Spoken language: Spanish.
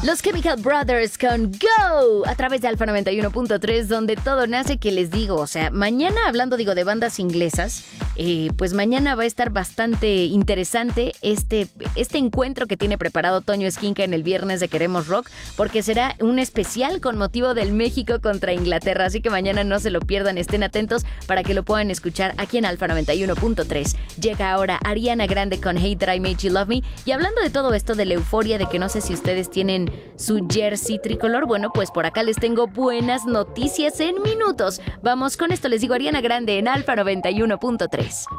Los Chemical Brothers con Go a través de Alfa 91.3, donde todo nace. Que les digo, o sea, mañana hablando de bandas inglesas, pues mañana va a estar bastante interesante este encuentro que tiene preparado Toño Esquinca en el viernes de Queremos Rock, porque será un especial con motivo del México contra Inglaterra, así que mañana no se lo pierdan, estén atentos para que lo puedan escuchar aquí en Alfa 91.3. Llega ahora Ariana Grande con Hate That I Made You Love Me, y hablando de todo esto, de la euforia, de que no sé si ustedes tienen su jersey tricolor, bueno, pues por acá les tengo buenas noticias en minutos. Vamos con esto, les digo Ariana Grande en Alfa 91.3.